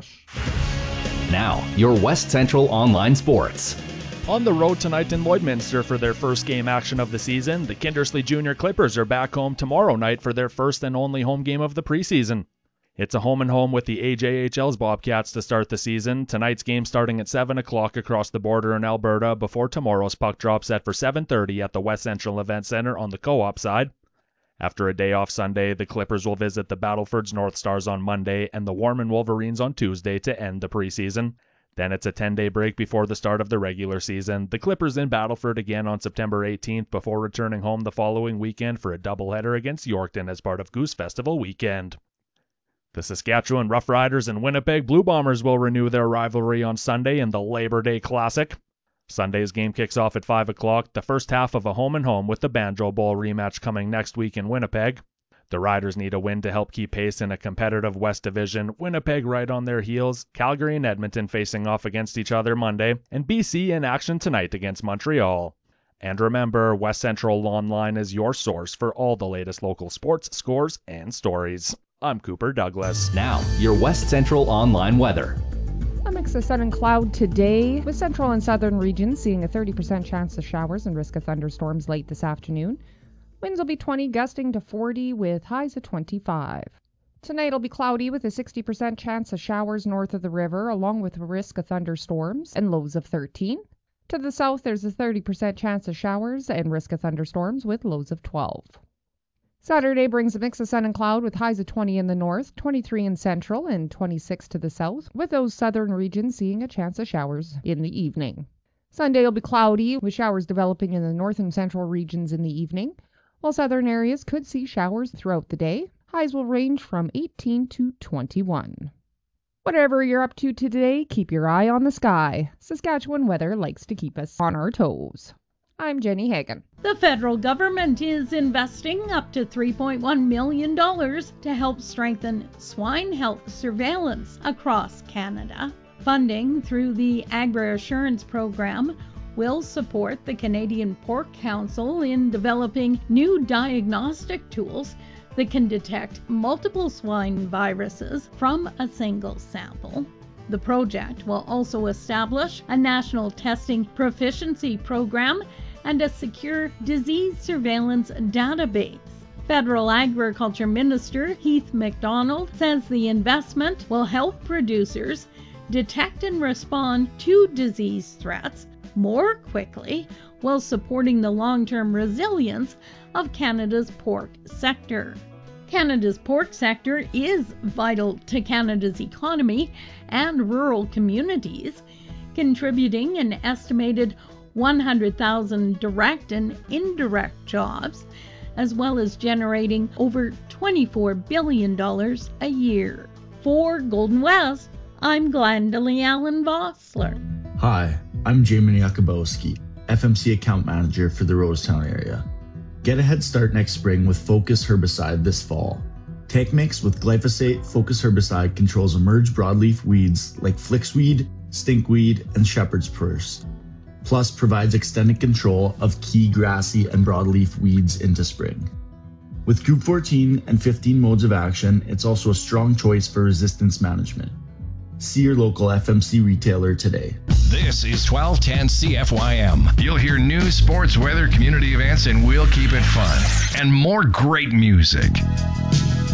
Bush. Now, your West Central Online Sports. On the road tonight in Lloydminster for their first game action of the season, the Kindersley Junior Clippers are back home tomorrow night for their first and only home game of the preseason. It's a home-and-home with the AJHL's Bobcats to start the season. Tonight's game starting at 7 o'clock across the border in Alberta before tomorrow's puck drop set for 7:30 at the West Central Event Centre on the co-op side. After a day off Sunday, the Clippers will visit the Battleford's North Stars on Monday and the Warman Wolverines on Tuesday to end the preseason. Then it's a 10-day break before the start of the regular season. The Clippers in Battleford again on September 18th before returning home the following weekend for a doubleheader against Yorkton as part of Goose Festival weekend. The Saskatchewan Roughriders and Winnipeg Blue Bombers will renew their rivalry on Sunday in the Labor Day Classic. Sunday's game kicks off at 5 o'clock, the first half of a home-and-home with the Banjo Bowl rematch coming next week in Winnipeg. The Riders need a win to help keep pace in a competitive West Division. Winnipeg right on their heels, Calgary and Edmonton facing off against each other Monday, and BC in action tonight against Montreal. And remember, West Central Online is your source for all the latest local sports, scores, and stories. I'm Cooper Douglas. Now, your West Central Online weather. A mix of sun and cloud today, with central and southern regions seeing a 30% chance of showers and risk of thunderstorms late this afternoon. Winds will be 20, gusting to 40, with highs of 25. Tonight it'll be cloudy with a 60% chance of showers north of the river, along with a risk of thunderstorms and lows of 13. To the south, there's a 30% chance of showers and risk of thunderstorms with lows of 12. Saturday brings a mix of sun and cloud with highs of 20 in the north, 23 in central, and 26 to the south, with those southern regions seeing a chance of showers in the evening. Sunday will be cloudy, with showers developing in the north and central regions in the evening, while southern areas could see showers throughout the day. Highs will range from 18 to 21. Whatever you're up to today, keep your eye on the sky. Saskatchewan weather likes to keep us on our toes. I'm Jenny Hagan. The federal government is investing up to $3.1 million to help strengthen swine health surveillance across Canada. Funding through the Agri-Assurance Program will support the Canadian Pork Council in developing new diagnostic tools that can detect multiple swine viruses from a single sample. The project will also establish a national testing proficiency program and a secure disease surveillance database. Federal Agriculture Minister Heath MacDonald says the investment will help producers detect and respond to disease threats more quickly while supporting the long-term resilience of Canada's pork sector. Canada's pork sector is vital to Canada's economy and rural communities, contributing an estimated 100,000 direct and indirect jobs, as well as generating over $24 billion a year. For Golden West, I'm Glendalee Allen Vossler. Hi, I'm Jamie Yakubowski, FMC Account Manager for the Rosetown area. Get a head start next spring with Focus Herbicide this fall. Tank Mix with glyphosate Focus Herbicide controls emerge broadleaf weeds like flicksweed, stinkweed, and shepherd's purse. Plus provides extended control of key grassy and broadleaf weeds into spring. With Group 14 and 15 modes of action, it's also a strong choice for resistance management. See your local FMC retailer today. This is 1210 CFYM. You'll hear news, sports, weather, community events, and we'll keep it fun. And more great music.